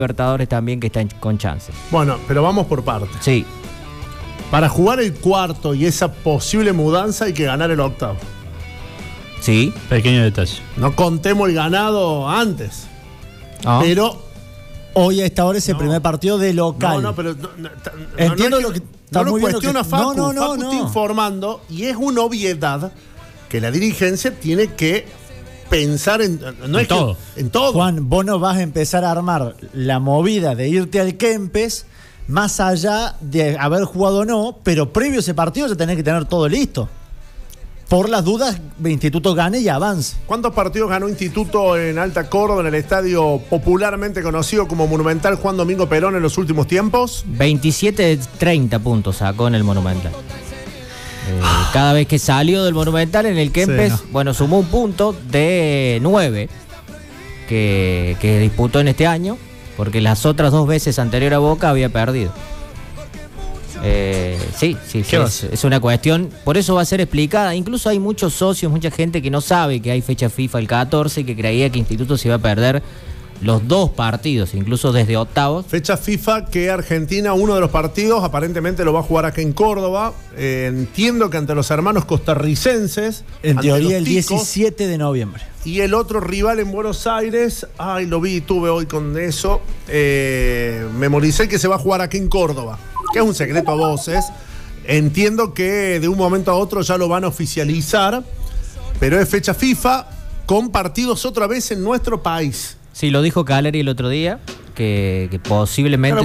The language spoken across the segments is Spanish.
Libertadores también que está con chance. Bueno, pero vamos por partes. Sí. Para jugar el cuarto y esa posible mudanza hay que ganar el octavo. Sí. Pequeño detalle. No contemos el ganado antes. Pero hoy a esta hora es el primer partido de local. Pero entiendo lo que está muy bien. Cuestiona Facu. Facu está informando y es una obviedad que la dirigencia tiene que pensar en todo. En todo. Juan, vos no vas a empezar a armar la movida de irte al Kempes más allá de haber jugado o no, pero previo a ese partido ya tenés que tener todo listo. Por las dudas, Instituto gane y avance. ¿Cuántos partidos ganó Instituto en Alta Córdoba, en el estadio popularmente conocido como Monumental Juan Domingo Perón en los últimos tiempos? 27 de 30 puntos sacó en el Monumental. Cada vez que salió del Monumental en el Kempes, sumó un punto de 9 que disputó en este año, porque las otras 2 veces anterior a Boca había perdido. Sí, es una cuestión, por eso va a ser explicada. Incluso hay muchos socios, mucha gente que no sabe que hay fecha FIFA el 14 y que creía que Instituto se iba a perder los 2 partidos, incluso desde octavos. Fecha FIFA que Argentina, uno de los partidos, aparentemente lo va a jugar acá en Córdoba. Entiendo que ante los hermanos costarricenses. En teoría el 17 de noviembre. Y el otro rival en Buenos Aires, lo vi y tuve hoy con eso. Memoricé que se va a jugar aquí en Córdoba, que es un secreto a voces. Entiendo que de un momento a otro ya lo van a oficializar, pero es fecha FIFA con partidos otra vez en nuestro país. Sí, lo dijo Caleri el otro día, que posiblemente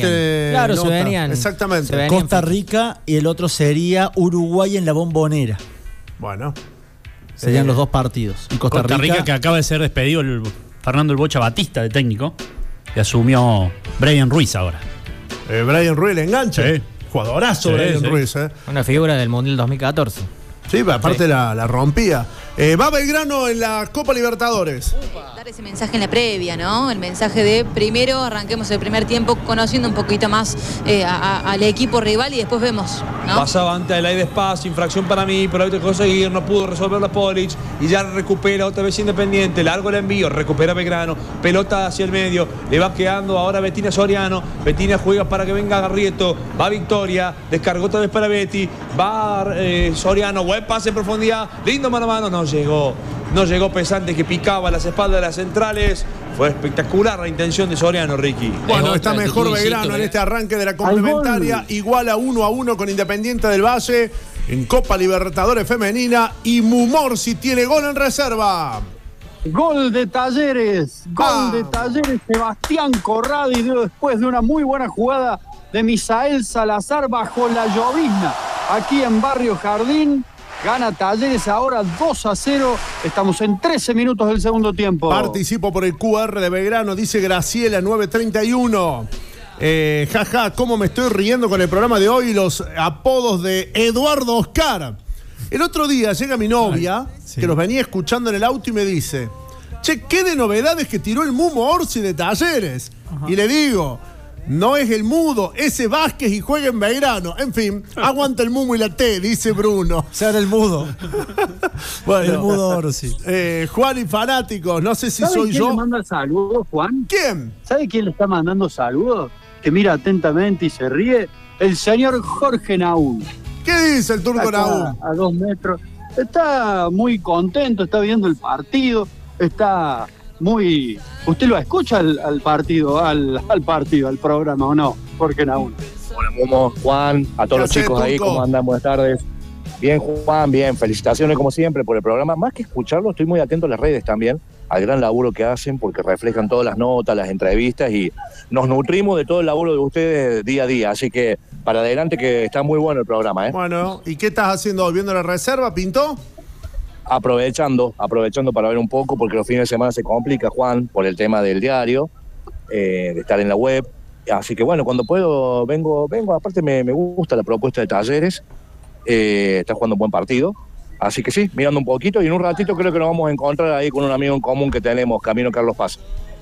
se venían. Exactamente. Costa Rica y el otro sería Uruguay en la Bombonera. Bueno. Serían los 2 partidos. Y Costa Rica que acaba de ser despedido Fernando El Bocha Batista de técnico, que asumió Brian Ruiz ahora. Brian Ruiz, el enganche. Sí. Jugadorazo Brian Ruiz. Una figura del Mundial 2014. Sí, aparte la rompía. Va Belgrano en la Copa Libertadores. Dar ese mensaje en la previa, ¿no? El mensaje de primero arranquemos el primer tiempo conociendo un poquito más al equipo rival y después vemos, ¿no? Pasaba antes del aire espacio, infracción para mí, pero hay que conseguir, no pudo resolver la Polic y ya recupera otra vez Independiente, largo el envío, recupera Belgrano, pelota hacia el medio, le va quedando ahora Betina Soriano, Betina juega para que venga Garrieto, va Victoria, descargó otra vez para Betty, va Soriano, buen pase en profundidad, lindo mano a mano, no llegó Pesante que picaba las espaldas de las centrales. Fue espectacular la intención de Soriano, Ricky. Bueno, está mejor Belgrano en este arranque de la complementaria. Igual a 1-1 con Independiente del Valle en Copa Libertadores Femenina. Y Mumorsi tiene gol en reserva. Gol de Talleres. Gol de Talleres. Sebastián Corradi dio después de una muy buena jugada de Misael Salazar bajo la llovizna. Aquí en Barrio Jardín. Gana Talleres ahora 2-0. Estamos en 13 minutos del segundo tiempo. Participo por el QR de Belgrano, dice Graciela 931. Cómo me estoy riendo con el programa de hoy. Los apodos de Eduardo Oscar. El otro día llega mi novia, que los venía escuchando en el auto y me dice: che, qué de novedades que tiró el Mumo Orsi de Talleres. Ajá. Y le digo: no es el Mudo, ese Vázquez y juega en Belgrano. En fin, aguanta el Mumo y la T, dice Bruno. Se era el Mudo. Bueno, el Mudo Orsi. Juan y fanáticos, no sé si soy yo. ¿Quién le manda saludos, Juan? ¿Quién? ¿Sabe quién le está mandando saludos? Que mira atentamente y se ríe. El señor Jorge Naúm. ¿Qué dice el turco Naúm? A 2 metros. Está muy contento, está viendo el partido, está muy... ¿Usted lo escucha al partido, al programa o no? Jorge Naúm. Hola, Momo, Juan, a todos los chicos ahí, ¿cómo andan? Buenas tardes. Bien, Juan, bien. Felicitaciones como siempre por el programa. Más que escucharlo, estoy muy atento a las redes también, al gran laburo que hacen, porque reflejan todas las notas, las entrevistas y nos nutrimos de todo el laburo de ustedes día a día. Así que para adelante, que está muy bueno el programa, ¿eh? Bueno, ¿y qué estás haciendo? ¿Viendo la reserva, Pintó? Aprovechando para ver un poco, porque los fines de semana se complica, Juan, por el tema del diario, de estar en la web. Así que bueno, cuando puedo vengo. Aparte me gusta la propuesta de Talleres, está jugando un buen partido. Así que sí, mirando un poquito, y en un ratito creo que nos vamos a encontrar ahí con un amigo en común que tenemos, Camino Carlos Paz.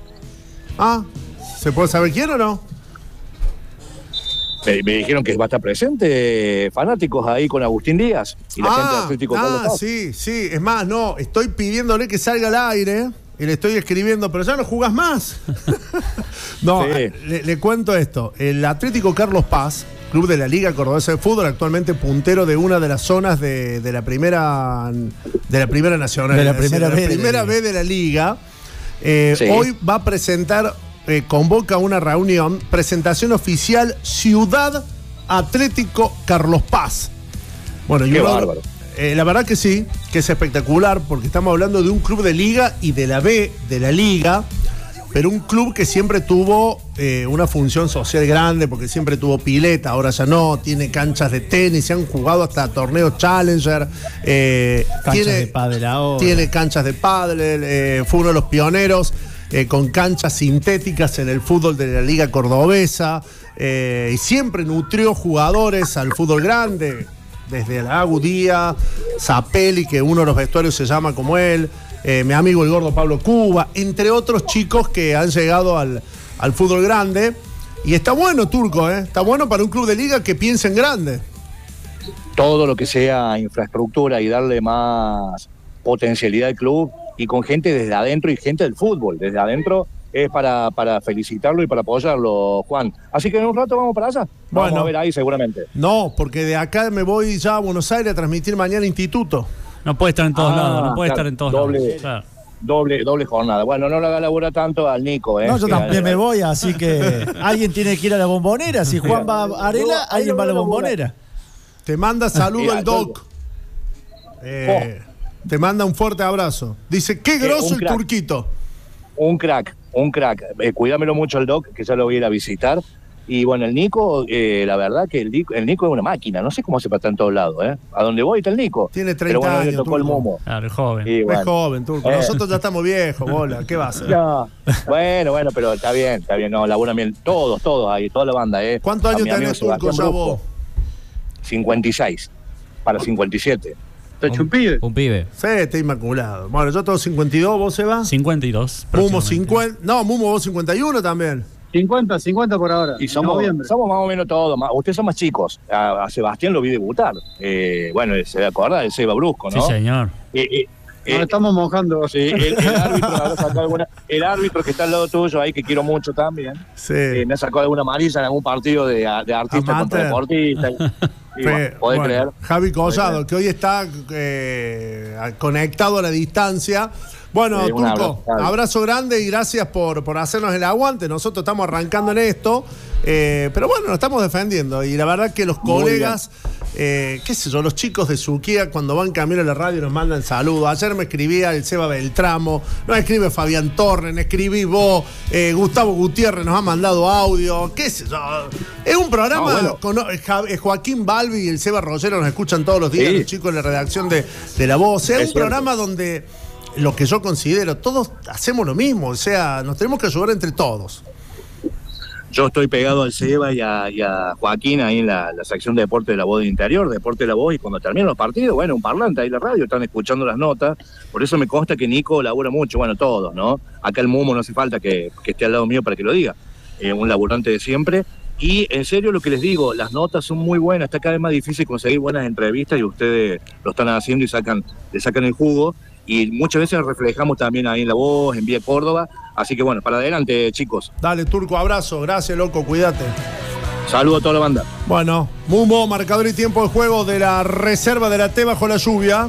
¿Se puede saber quién o no? Me dijeron que va a estar presente, fanáticos ahí con Agustín Díaz y la gente del Atlético Carlos Paz. Sí. Es más, no, estoy pidiéndole que salga al aire Y le estoy escribiendo, pero ya no jugás más. No, Sí. le cuento esto. El Atlético Carlos Paz, club de la Liga Cordobesa de Fútbol, actualmente puntero de una de las zonas de la primera nacional. De la es decir, primera B de la primera Liga. B de la Liga. Sí. Hoy va a presentar, convoca una reunión, presentación oficial Ciudad Atlético Carlos Paz. Bueno, y Qué uno- bárbaro. la verdad que sí, que es espectacular, porque estamos hablando de un club de liga y de la B de la liga, pero un club que siempre tuvo una función social grande, porque siempre tuvo pileta, ahora ya no, tiene canchas de tenis, se han jugado hasta torneos Challenger, Canchas de pádel ahora. tiene canchas de pádel, fue uno de los pioneros con canchas sintéticas en el fútbol de la liga cordobesa, y siempre nutrió jugadores al fútbol grande, desde la Agudía, Zapelli, que uno de los vestuarios se llama como él, mi amigo el gordo Pablo Cuba, entre otros chicos que han llegado al fútbol grande. Y está bueno, Turco, está bueno para un club de liga que piense en grande. Todo lo que sea infraestructura y darle más potencialidad al club y con gente desde adentro y gente del fútbol. Desde adentro es para felicitarlo y para apoyarlo, Juan. Así que en un rato vamos para allá. Vamos Bueno. a ver ahí seguramente. No, porque de acá me voy ya a Buenos Aires a transmitir mañana Instituto. No puede estar en todos lados, no puede claro, estar en todos doble. lados. Claro. Doble jornada. Bueno, no le haga labura tanto al Nico, No, yo que- también me voy, así que alguien tiene que ir a la Bombonera. Si Juan va a Arela, alguien va a la Bombonera. Te manda saludo Mira, el Doc. Te manda un fuerte abrazo. Dice, qué groso un el crack. Turquito. Un crack. Cuídamelo mucho el Doc, que ya lo voy a ir a visitar. Y bueno, el Nico, la verdad que el Nico es una máquina. No sé cómo se pasa en todos lados, ¿eh? A donde voy está el Nico. Tiene 30 Pero bueno, le años, tocó el Turco. momo. Claro, el joven. Y bueno. Es joven, Turco. Nosotros ya estamos viejos, bola. ¿Qué va a hacer? No. Bueno, pero está bien. No, laburan bien. Todos ahí, toda la banda, ¿eh? ¿Cuántos A años mi amigo tenés, Turco, Sebastián ya Brusco, vos? 56. Para 57. Te hecho un pibe. Un pibe. Sí, está inmaculado. Bueno, yo tengo 52, ¿vos, Seba? 52. Mumo próximamente. 50. No, Mumo, vos 51 también. 50 por ahora. Y en somos noviembre. más o menos todos. Ustedes son más chicos. A Sebastián lo vi debutar. Bueno, se va a acordar, el Seba Brusco, ¿no? Sí, señor. Nos estamos mojando. Sí, el árbitro habrá sacado el árbitro que está al lado tuyo ahí, que quiero mucho también, Sí. me ha sacado alguna amarilla en algún partido de artista Amateur. contra deportista. Y bueno, podés creer. Javi Collado, que hoy está conectado a la distancia. Bueno, Sí, un Turco, abrazo, Javi. abrazo grande y gracias por hacernos el aguante. Nosotros estamos arrancando en esto, pero bueno, nos estamos defendiendo. Y la verdad que los Muy colegas, qué sé yo, los chicos de Suquía, cuando van camino a la radio, nos mandan saludos. Ayer me escribía el Seba Beltramo, nos escribe Fabián Torres, escribí vos, Gustavo Gutiérrez nos ha mandado audio, qué sé yo. Es un programa con Joaquín Balbi y el Seba Rollero, nos escuchan todos los días, Sí. los chicos de la redacción de La Voz. Es un cierto. programa donde lo que yo considero, todos hacemos lo mismo, o sea, nos tenemos que ayudar entre todos. Yo estoy pegado al Seba y a Joaquín ahí en la sección de Deporte de la Voz del Interior, Deporte de la Voz, y cuando terminan los partidos, bueno, un parlante ahí en la radio, están escuchando las notas. Por eso me consta que Nico labura mucho, bueno, todos, ¿no? Acá el Mumo no hace falta que esté al lado mío para que lo diga. Un laburante de siempre. Y en serio lo que les digo, las notas son muy buenas, está cada vez más difícil conseguir buenas entrevistas y ustedes lo están haciendo y le sacan el jugo. Y muchas veces reflejamos también ahí en La Voz, en Vía Córdoba. Así que bueno, para adelante, chicos. Dale, Turco, abrazo, gracias, loco, cuídate. Saludos a toda la banda. Bueno, Mumo, marcador y tiempo de juego de la reserva de la T bajo la lluvia.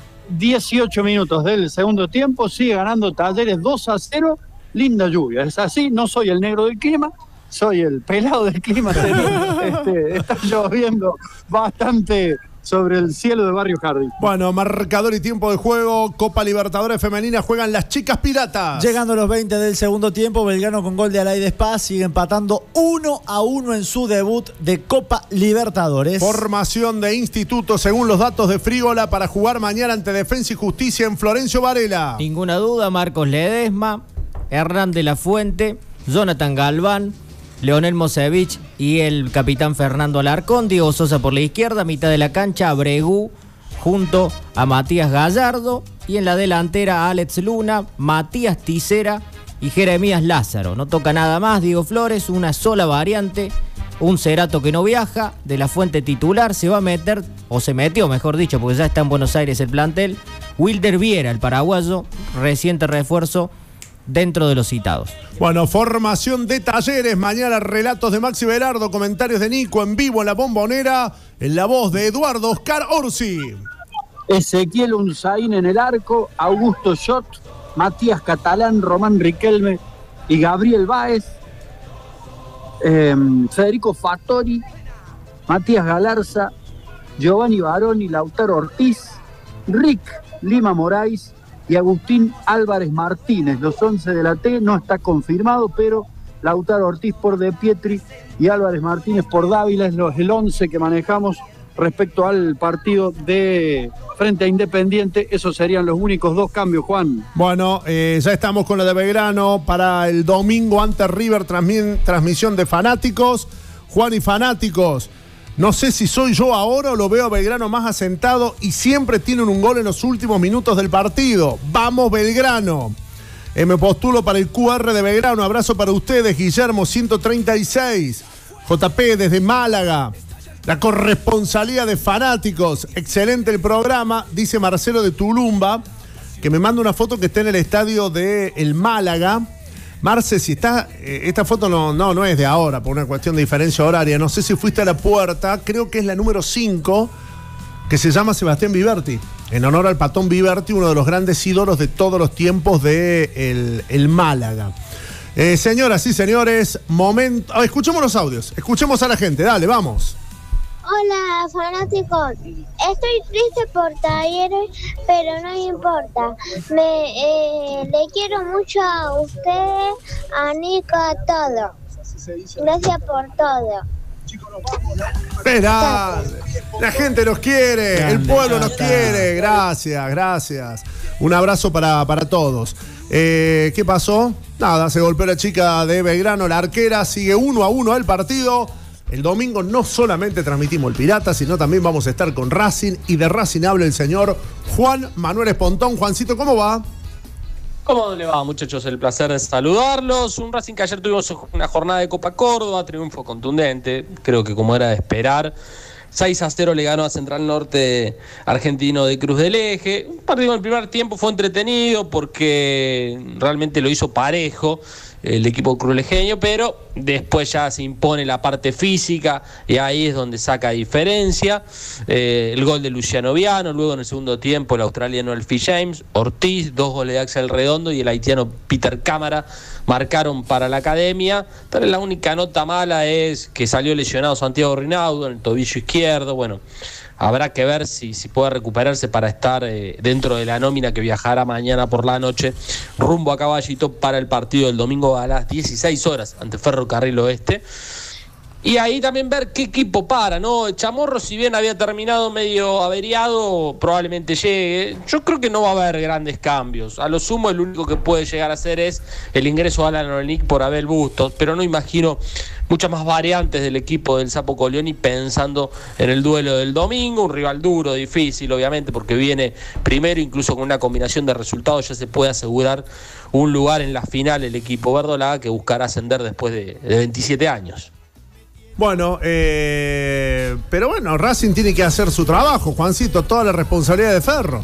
18 minutos del segundo tiempo, sigue ganando Talleres 2-0, linda lluvia, es así, no soy el negro del clima, soy el pelado del clima, está lloviendo bastante sobre el cielo de Barrio Jardín. Bueno, marcador y tiempo de juego, Copa Libertadores Femenina, juegan las chicas piratas. Llegando los 20 del segundo tiempo, Belgrano con gol de Alaide Paz sigue empatando 1-1 en su debut de Copa Libertadores. Formación de Instituto, según los datos de Frígola, para jugar mañana ante Defensa y Justicia en Florencio Varela. Ninguna duda, Marcos Ledesma, Hernán de la Fuente, Jonathan Galván, Leonel Mosevich y el capitán Fernando Alarcón. Diego Sosa por la izquierda, mitad de la cancha, Abregu junto a Matías Gallardo. Y en la delantera, Alex Luna, Matías Ticera y Jeremías Lázaro. No toca nada más, Diego Flores, una sola variante, un Cerato que no viaja, De la Fuente titular, se va a meter, o se metió mejor dicho, porque ya está en Buenos Aires el plantel, Wilder Viera, el paraguayo, reciente refuerzo dentro de los citados. Bueno, formación de Talleres, mañana relatos de Maxi Berardo, comentarios de Nico en vivo en La Bombonera, en la voz de Eduardo Oscar Orsi. Ezequiel Unzaín en el arco, Augusto Schott, Matías Catalán, Román Riquelme y Gabriel Báez, Federico Fattori, Matías Galarza, Giovanni Baroni, Lautaro Ortiz, Rick Lima Moraes y Agustín Álvarez Martínez. Los 11 de la T no está confirmado, pero Lautaro Ortiz por De Pietri y Álvarez Martínez por Dávila es el 11 que manejamos respecto al partido de frente a Independiente. Esos serían los únicos 2 cambios, Juan. Bueno, ya estamos con la de Belgrano para el domingo ante River, transmisión de fanáticos. Juan y fanáticos, no sé si soy yo ahora o lo veo a Belgrano más asentado y siempre tienen un gol en los últimos minutos del partido. ¡Vamos, Belgrano! Me postulo para el QR de Belgrano. Abrazo para ustedes, Guillermo 136. JP desde Málaga. La corresponsalía de fanáticos. Excelente el programa, dice Marcelo de Tulumba, que me manda una foto que está en el estadio de el Málaga. Marce, si está, esta foto no es de ahora, por una cuestión de diferencia horaria. No sé si fuiste a la puerta, creo que es la número 5, que se llama Sebastián Viverti, en honor al Patón Viverti, uno de los grandes ídolos de todos los tiempos de el Málaga. Señoras y señores, momento. Escuchemos los audios, escuchemos a la gente, dale, vamos. Hola fanáticos, estoy triste por Talleres, pero no importa. Le quiero mucho a ustedes, a Nico, a todos. Gracias por todo. Espera, la gente nos quiere, grande, el pueblo nos quiere. Gracias. Un abrazo para todos. ¿Qué pasó? Nada, se golpeó la chica de Belgrano, la arquera, sigue 1-1 el partido. El domingo no solamente transmitimos el Pirata, sino también vamos a estar con Racing, y de Racing habla el señor Juan Manuel Espontón. Juancito, ¿cómo va? ¿Cómo le va, muchachos? El placer de saludarlos. Un Racing que ayer tuvimos una jornada de Copa Córdoba, triunfo contundente, creo que como era de esperar. 6-0 le ganó a Central Norte argentino de Cruz del Eje. Un partido en el primer tiempo fue entretenido porque realmente lo hizo parejo el equipo crulejeño, pero después ya se impone la parte física y ahí es donde saca diferencia. El gol de Luciano Viano, luego en el segundo tiempo el australiano Elfie James, Ortiz, 2 goles de Axel Redondo y el haitiano Peter Cámara marcaron para la academia. Pero la única nota mala es que salió lesionado Santiago Rinaudo en el tobillo izquierdo. Bueno, habrá que ver si puede recuperarse para estar dentro de la nómina que viajará mañana por la noche rumbo a Caballito para el partido del domingo a las 16 horas ante Ferrocarril Oeste. Y ahí también ver qué equipo para, ¿no? Chamorro, si bien había terminado medio averiado, probablemente llegue. Yo creo que no va a haber grandes cambios. A lo sumo, el único que puede llegar a hacer es el ingreso de Alan Olnick por Abel Bustos, pero no imagino muchas más variantes del equipo del Sapo Colioni pensando en el duelo del domingo. Un rival duro, difícil, obviamente, porque viene primero, incluso con una combinación de resultados ya se puede asegurar un lugar en la final el equipo verdolaga, que buscará ascender después de 27 años. Bueno, pero bueno, Racing tiene que hacer su trabajo, Juancito, toda la responsabilidad de Ferro.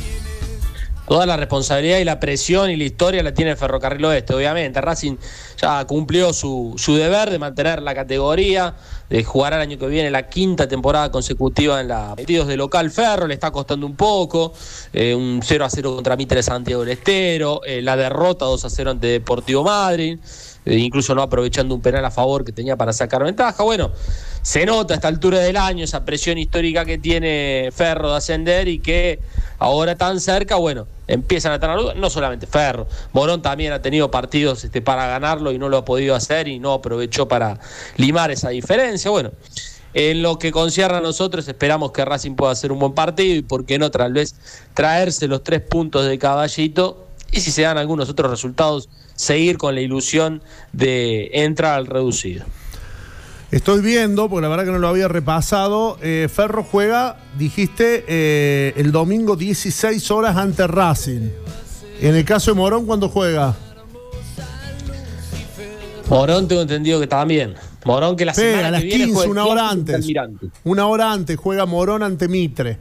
Toda la responsabilidad y la presión y la historia la tiene el Ferrocarril Oeste, obviamente. Racing ya cumplió su deber de mantener la categoría, de jugar el año que viene la 5ª temporada consecutiva en la partidos de local. Ferro le está costando un poco, un 0-0 contra Mitre Santiago del Estero, la derrota 2-0 ante Deportivo Madryn, incluso no aprovechando un penal a favor que tenía para sacar ventaja. Bueno, se nota a esta altura del año esa presión histórica que tiene Ferro de ascender y que ahora tan cerca, bueno, empiezan a tener dudas. No solamente Ferro, Morón también ha tenido partidos para ganarlo y no lo ha podido hacer y no aprovechó para limar esa diferencia. Bueno, en lo que concierne a nosotros, esperamos que Racing pueda hacer un buen partido y por qué no tal vez traerse los 3 puntos de Caballito, y si se dan algunos otros resultados, seguir con la ilusión de entrar al reducido. Estoy viendo, porque la verdad que no lo había repasado, Ferro juega, dijiste, el domingo 16 horas ante Racing. En el caso de Morón, ¿cuándo juega? Morón tengo entendido que también. Morón que la semana a las que viene 15, juega una hora antes. Una hora antes juega Morón ante Mitre.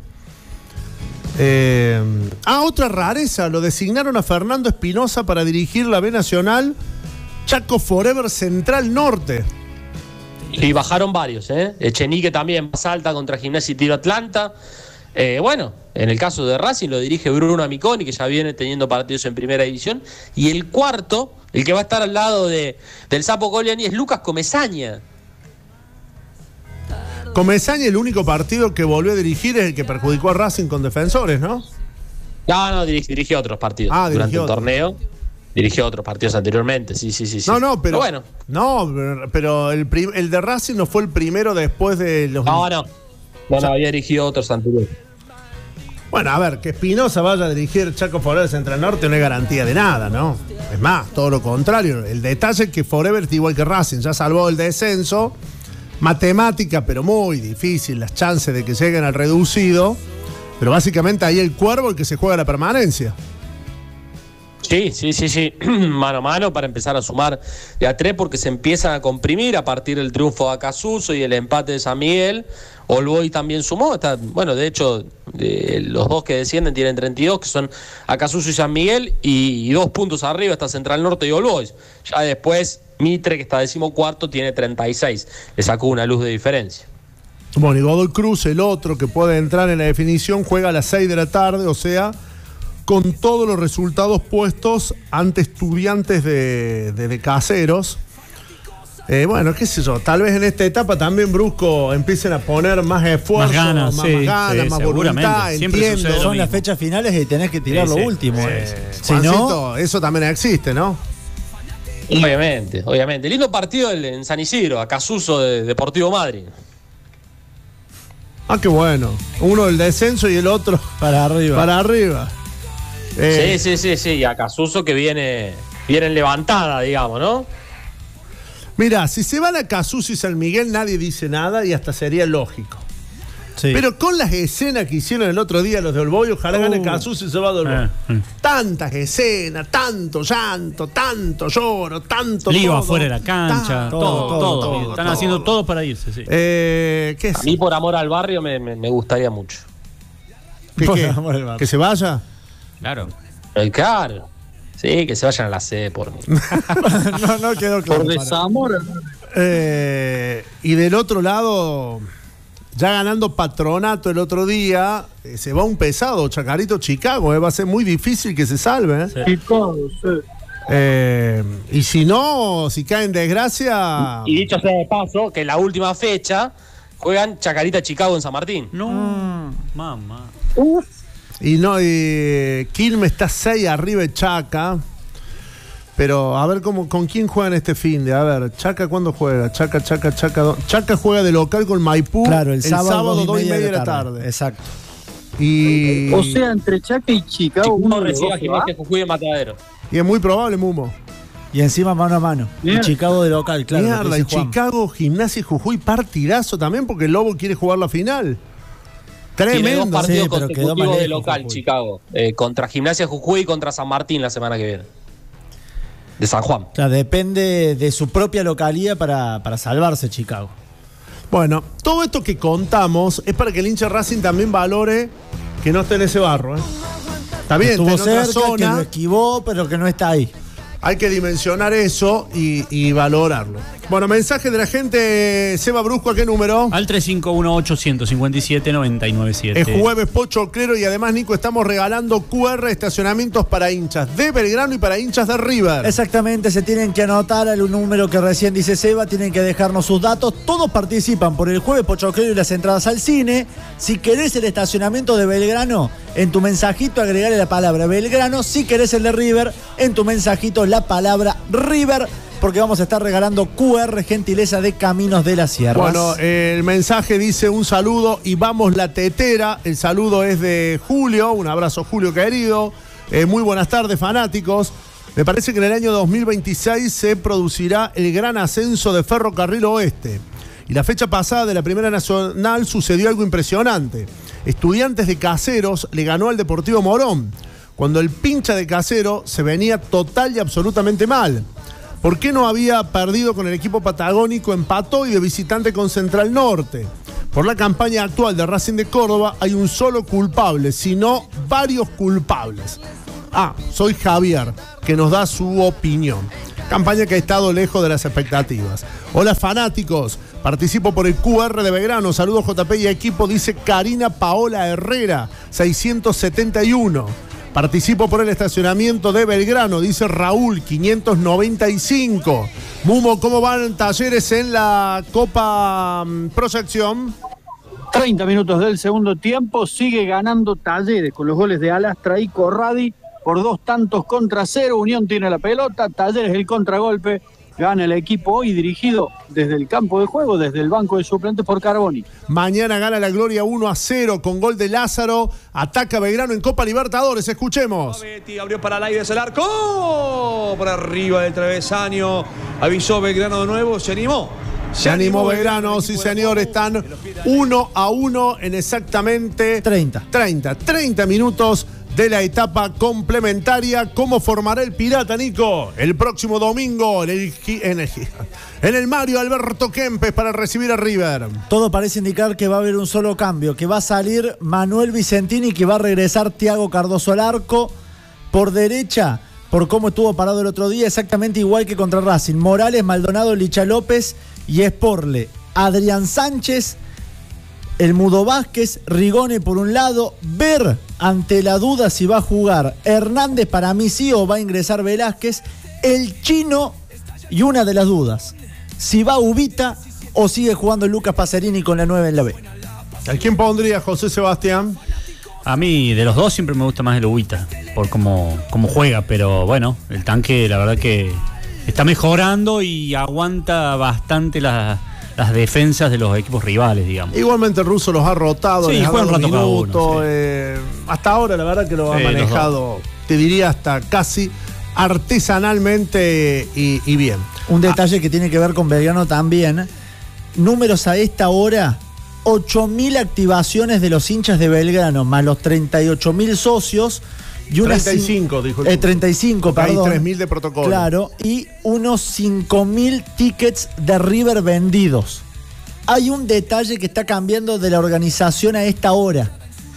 Otra rareza, lo designaron a Fernando Espinosa para dirigir la B Nacional Chaco Forever Central Norte. Y bajaron varios, Echenique también más alta contra Gimnasia y Tiro Atlanta. Bueno, en el caso de Racing lo dirige Bruno Amiconi, que ya viene teniendo partidos en primera división. Y el cuarto, el que va a estar al lado del Sapo Goliani, es Lucas Comesaña. Comesaña, el único partido que volvió a dirigir es el que perjudicó a Racing con Defensores, ¿no? No, dirigió otros partidos durante el torneo. Dirigió otros partidos anteriormente, sí. No, pero bueno. No, pero el de Racing no fue el primero después de los... No, había dirigido otros anteriores. Bueno, a ver, que Espinosa vaya a dirigir Chaco Forever Central Norte no es garantía de nada, ¿no? Es más, todo lo contrario. El detalle es que Forever está igual que Racing, ya salvó el descenso. Matemática, pero muy difícil, las chances de que lleguen al reducido. Pero básicamente ahí el Cuervo el que se juega la permanencia. Sí. Mano a mano para empezar a sumar de a 3 porque se empiezan a comprimir a partir del triunfo de Acasuso y el empate de San Miguel. All Boys también sumó. De hecho, los dos que descienden tienen 32, que son Acasuso y San Miguel, y 2 puntos arriba está Central Norte y All Boys. Ya después, Mitre, que está 14º, tiene 36. Le sacó una luz de diferencia. Bueno, y Godoy Cruz, el otro que puede entrar en la definición, juega a las 6 de la tarde, o sea, con todos los resultados puestos ante Estudiantes de Caseros. Bueno, qué sé yo, tal vez en esta etapa también Brusco empiecen a poner más esfuerzo, más ganas, más voluntad, entiendo. Son las fechas finales y tenés que tirar lo último. Si no, eso también existe, ¿no? Obviamente. Lindo partido en San Isidro, Acasuso de Deportivo Madrid. Qué bueno. Uno del descenso y el otro para arriba. Sí. Y Acasuso que viene en levantada, digamos, ¿no? Mirá, si se van a Acasuso y San Miguel nadie dice nada y hasta sería lógico. Sí. Pero con las escenas que hicieron el otro día los de All Boys, ojalá gane Acasuso y se va a dormir. Tantas escenas, tanto llanto, tanto lloro, tanto lío afuera de la cancha, todo. Están haciendo todo para irse, sí. A mí por amor al barrio me gustaría mucho. ¿Que se vaya? Claro. Claro. Sí, que se vayan a la C por mí. no quedó claro. Por desamor. Y del otro ldo, ya ganando Patronato el otro día, se va un pesado, Chacarito Chicago. Va a ser muy difícil que se salve. Chicago, y si cae en desgracia... Y dicho sea de paso, que en la última fecha juegan Chacarita Chicago en San Martín. No, mamá. Y Quilmes está 6 arriba de Chaca. Pero a ver con quién juegan este fin de. A ver, Chaca, ¿cuándo juega? Chaca juega de local con Maipú. Claro, el sábado 2:30 de la tarde. Exacto. O sea, entre Chaca y Chicago uno recibe a Gimnasia Jujuy de Matadero. Y es muy probable, Mumo. Y encima mano a mano. Y Chicago de local, claro. Mierda, y Chicago, Gimnasia y Jujuy, partidazo también porque el Lobo quiere jugar la final. Tremendo. Tiene 2 partidos pero consecutivos de local, Jujuy. Chicago. Contra Gimnasia Jujuy y contra San Martín la semana que viene. De San Juan. Claro, depende de su propia localía para salvarse Chicago. Bueno, todo esto que contamos es para que el hincha Racing también valore que no esté en ese barro. Está bien, estuvo está en cerca, otra zona, que lo esquivó, pero que no está ahí. Hay que dimensionar eso y valorarlo. Bueno, mensaje de la gente. Seba Brusco, ¿a qué número? Al 351-857-997. Es jueves pochoclero y además, Nico, estamos regalando QR estacionamientos para hinchas de Belgrano y para hinchas de River. Exactamente, se tienen que anotar al número que recién dice Seba, tienen que dejarnos sus datos. Todos participan por el jueves pochoclero y las entradas al cine. Si querés el estacionamiento de Belgrano, en tu mensajito agregale la palabra Belgrano. Si querés el de River, en tu mensajito la palabra River, porque vamos a estar regalando QR, gentileza de Caminos de las Sierras. Bueno, el mensaje dice un saludo y vamos la tetera. El saludo es de Julio, un abrazo Julio querido. Muy buenas tardes, fanáticos. Me parece que en el año 2026 se producirá el gran ascenso de Ferrocarril Oeste. Y la fecha pasada de la Primera Nacional sucedió algo impresionante. Estudiantes de Caseros le ganó al Deportivo Morón, cuando el pincha de Casero se venía total y absolutamente mal. ¿Por qué no había perdido con el equipo patagónico? Empató y de visitante con Central Norte. Por la campaña actual de Racing de Córdoba hay un solo culpable, sino varios culpables. Soy Javier, que nos da su opinión. Campaña que ha estado lejos de las expectativas. Hola fanáticos, participo por el QR de Belgrano. Saludos JP y equipo, dice Karina Paola Herrera, 671. Participo por el estacionamiento de Belgrano, dice Raúl, 595. Mumo, ¿cómo van Talleres en la Copa Proyección? 30 minutos del segundo tiempo, sigue ganando Talleres con los goles de Alastra y Corradi por 2-0. Unión tiene la pelota, Talleres el contragolpe, gana el equipo hoy dirigido desde el campo de juego, desde el banco de suplentes por Carboni. Mañana gana la Gloria 1-0 con gol de Lázaro, ataca Belgrano en Copa Libertadores, escuchemos. Betty abrió para Laides el arco, por arriba del travesaño, avisó Belgrano de nuevo, se animó. Se animó Belgrano, sí señor, están 1-1 en exactamente 30 minutos de la etapa complementaria. ¿Cómo formará el Pirata, Nico? El próximo domingo en el Mario Alberto Kempes para recibir a River. Todo parece indicar que va a haber un solo cambio, que va a salir Manuel Vicentini, que va a regresar Thiago Cardoso al arco. Por derecha, por cómo estuvo parado el otro día, exactamente igual que contra Racing. Morales, Maldonado, Licha López y Esporle. Adrián Sánchez, el Mudo Vázquez, Rigoni por un lado. Ver ante la duda si va a jugar Hernández, para mí sí, o va a ingresar Velázquez. El Chino, y una de las dudas, si va Ubita o sigue jugando Lucas Pacerini con la 9 en la B. ¿A quién pondría José Sebastián? A mí, de los dos, siempre me gusta más el Ubita, por cómo juega, pero bueno, el Tanque, la verdad que está mejorando y aguanta bastante las defensas de los equipos rivales, digamos. Igualmente el ruso los ha rotado, sí, juega un rato cada uno, hasta ahora la verdad que lo ha manejado, te diría hasta casi artesanalmente y bien. Un detalle que tiene que ver con Belgrano también, números a esta hora, 8.000 activaciones de los hinchas de Belgrano, más los 38.000 socios. Y 35, dijo el 35, perdón. Hay 3.000 de protocolo. Claro, y unos 5.000 tickets de River vendidos. Hay un detalle que está cambiando de la organización a esta hora.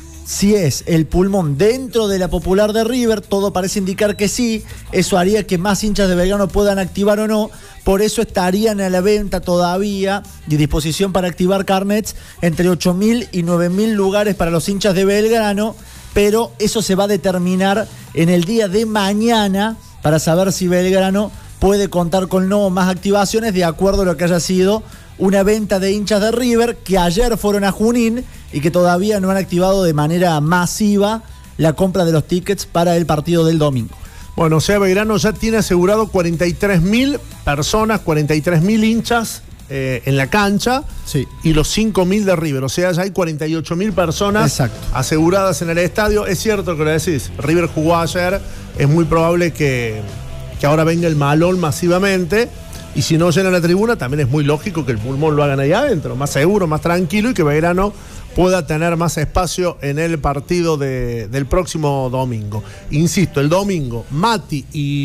Si es el pulmón dentro de la popular de River, todo parece indicar que sí. Eso haría que más hinchas de Belgrano puedan activar o no. Por eso estarían a la venta todavía y disposición para activar carnets entre 8.000 y 9.000 lugares para los hinchas de Belgrano. Pero eso se va a determinar en el día de mañana para saber si Belgrano puede contar con no más activaciones de acuerdo a lo que haya sido una venta de hinchas de River que ayer fueron a Junín y que todavía no han activado de manera masiva la compra de los tickets para el partido del domingo. Bueno, o sea, Belgrano ya tiene asegurado 43.000 personas, 43.000 hinchas en la cancha, sí, y los 5.000 de River. O sea, ya hay 48.000 personas aseguradas en el estadio. Es cierto que lo decís, River jugó ayer, es muy probable que ahora venga el malón masivamente, y si no llena la tribuna, también es muy lógico que el pulmón lo hagan ahí adentro, más seguro, más tranquilo, y que Belgrano pueda tener más espacio en el partido del próximo domingo. Insisto, el domingo, Mati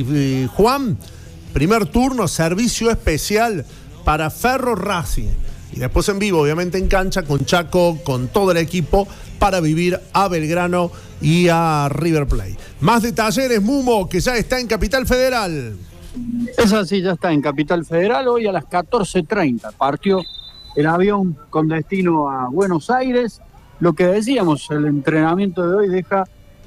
y Juan, primer turno, servicio especial para Ferro Racing. Y después en vivo, obviamente en cancha, con Chaco, con todo el equipo, para vivir a Belgrano y a River Plate. Más de Talleres, Mumo, que ya está en Capital Federal. Es así, ya está en Capital Federal. Hoy a las 14:30 partió el avión con destino a Buenos Aires. Lo que decíamos, el entrenamiento de hoy deja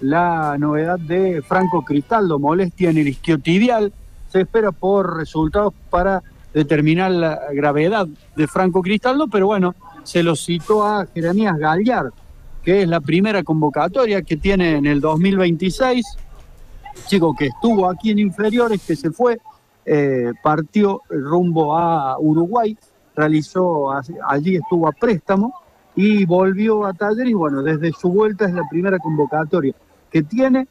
la novedad de Franco Cristaldo, molestia en el isquiotibial. Se espera por resultados para determinar la gravedad de Franco Cristaldo, pero bueno, se lo citó a Jeremías Gallar, que es la primera convocatoria que tiene en el 2026, chico que estuvo aquí en inferiores, que se fue, partió rumbo a Uruguay, allí estuvo a préstamo y volvió a Talleres, y bueno, desde su vuelta es la primera convocatoria que tiene.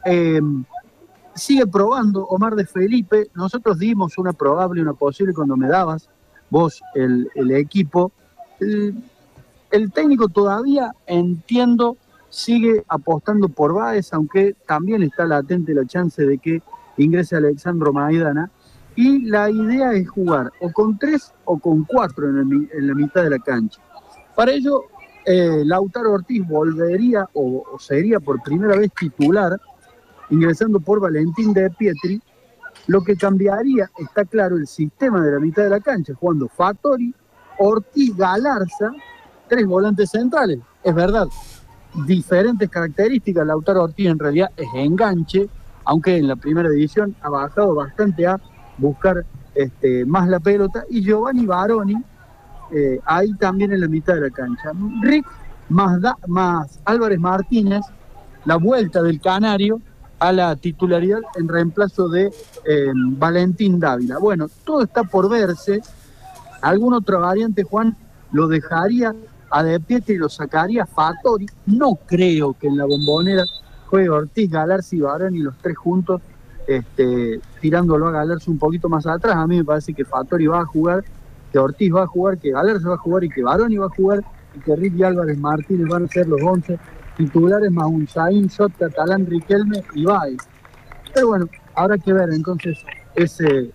Sigue probando Omar de Felipe. Nosotros dimos una probable y una posible cuando me dabas vos el equipo. El técnico todavía, entiendo, sigue apostando por Báez, aunque también está latente la chance de que ingrese Alexandro Maidana. y la idea es jugar o con 3 o con 4 en la mitad de la cancha. Para ello, Lautaro Ortiz volvería o sería por primera vez titular, ingresando por Valentín De Pietri. Lo que cambiaría, está claro, el sistema de la mitad de la cancha, jugando Fattori, Ortiz, Galarza, 3 volantes centrales. Es verdad, diferentes características. Lautaro Ortiz en realidad es enganche, aunque en la primera división ha bajado bastante a buscar más la pelota. Y Giovanni Baroni, ahí también en la mitad de la cancha. Rick más Álvarez Martínez, la vuelta del Canario a la titularidad en reemplazo de Valentín Dávila. Bueno, todo está por verse. ¿Alguna otra variante, Juan? Lo dejaría a De Pietri y lo sacaría a Fattori. No creo que en la Bombonera juegue Ortiz, Galarza y Baroni los 3 juntos, tirándolo a Galarza un poquito más atrás. A mí me parece que Fattori va a jugar, que Ortiz va a jugar, que Galarza va a jugar y que Baroni va a jugar, y que Rick y Álvarez Martínez van a ser los 11 titulares, más un Zain, Shot, Catalán, Riquelme y Baez. Pero bueno, habrá que ver entonces ese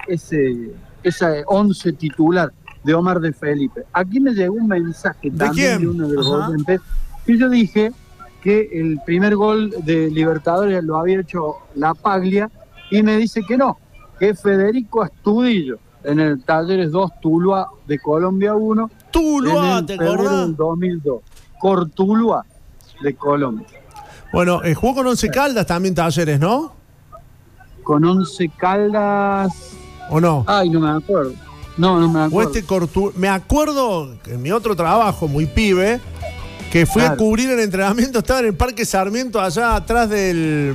11 titular de Omar de Felipe. Aquí me llegó un mensaje también de uno de los oyentes, que yo dije que el primer gol de Libertadores lo había hecho La Paglia, y me dice que no, que es Federico Astudillo, en el Talleres 2, Tuluá de Colombia 1. Tuluá, ¿te acordás? En 2002. Cortuluá de Colombia. Bueno, jugó con 11 Caldas también Talleres, ¿no? Con 11 Caldas... ¿O no? Ay, no me acuerdo. No me acuerdo. Me acuerdo en mi otro trabajo, muy pibe, que fui a cubrir el entrenamiento, estaba en el Parque Sarmiento, allá atrás del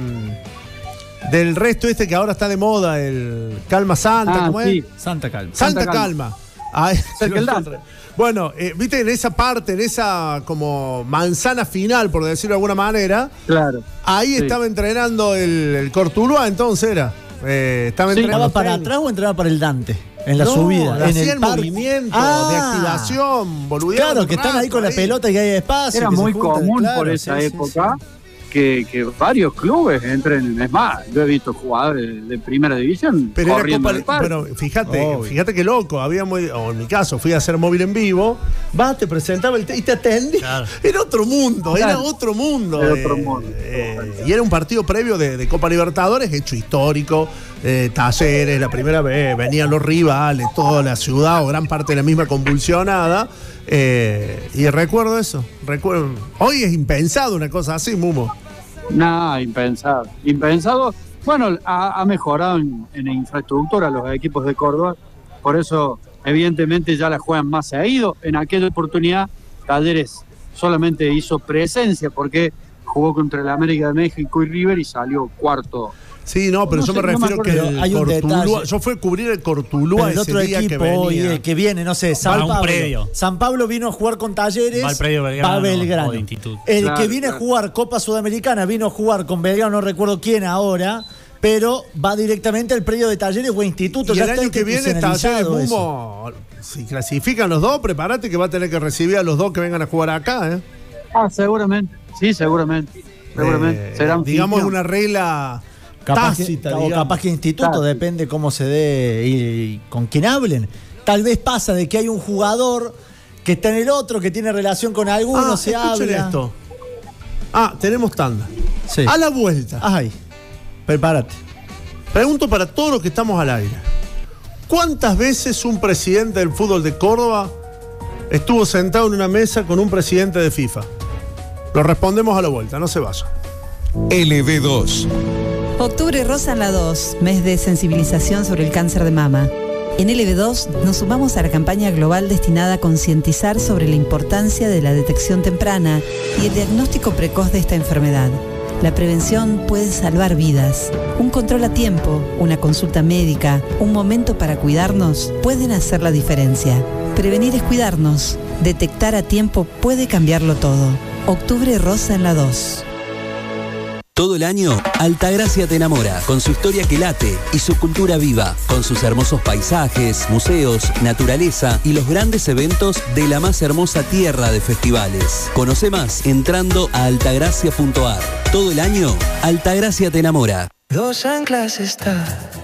resto que ahora está de moda, el Calma Santa, ¿cómo sí. es? Santa Calma. Santa Calma. Bueno, viste, en esa parte, en esa como manzana final, por decirlo de alguna manera. Claro. Ahí estaba entrenando el Cortuluá, entonces era. Estaba entrenando. ¿Entraba para atrás o entraba para el Dante? En la subida. En el movimiento de activación, boludeando. Claro, que están ahí con la pelota y que hay espacio. Era muy común por esa época. Que varios clubes entren. Es más, yo he visto jugadores de primera división. Pero fíjate qué loco. O en mi caso, fui a hacer móvil en vivo. Te presentaba y te atendí. Claro. Era otro mundo, era otro mundo. Y era un partido previo de Copa Libertadores, hecho histórico. Talleres, la primera vez, venían los rivales, toda la ciudad o gran parte de la misma convulsionada. Y recuerdo eso. Hoy es impensado una cosa así, Mumo. No, impensado. Bueno, ha mejorado en infraestructura los equipos de Córdoba. Por eso, evidentemente, ya la juegan más seguido. En aquella oportunidad, Talleres solamente hizo presencia porque jugó contra el América de México y River y salió cuarto. Sí, pero yo me refiero que hay un Cortuluá, yo fui a cubrir el Cortuluá ese otro día equipo que venía. El que viene, no sé, San Pablo vino a jugar con Talleres, va a Belgrano. El que viene a jugar Copa Sudamericana vino a jugar con Belgrano, no recuerdo quién ahora, pero va directamente al predio de Talleres o Instituto. Y ya el año que viene Talleres, Mumo, si clasifican los dos, prepárate que va a tener que recibir a los dos que vengan a jugar acá, seguramente, sí, seguramente. Serán, digamos, una regla tácita, o capaz que Instituto, depende cómo se dé y con quién hablen. Tal vez pasa de que hay un jugador que está en el otro, que tiene relación con alguno, se habla. Esto. Tenemos tanda. Sí. A la vuelta. Prepárate. Pregunto para todos los que estamos al aire. ¿Cuántas veces un presidente del fútbol de Córdoba estuvo sentado en una mesa con un presidente de FIFA? Lo respondemos a la vuelta, no se vaya. LB2. Octubre Rosa en la 2, mes de sensibilización sobre el cáncer de mama. En LB2 nos sumamos a la campaña global destinada a concientizar sobre la importancia de la detección temprana y el diagnóstico precoz de esta enfermedad. La prevención puede salvar vidas. Un control a tiempo, una consulta médica, un momento para cuidarnos pueden hacer la diferencia. Prevenir es cuidarnos. Detectar a tiempo puede cambiarlo todo. Octubre Rosa en la 2. Todo el año, Altagracia te enamora, con su historia que late y su cultura viva, con sus hermosos paisajes, museos, naturaleza y los grandes eventos de la más hermosa tierra de festivales. Conoce más entrando a altagracia.ar. Todo el año, Altagracia te enamora. Dos anclas está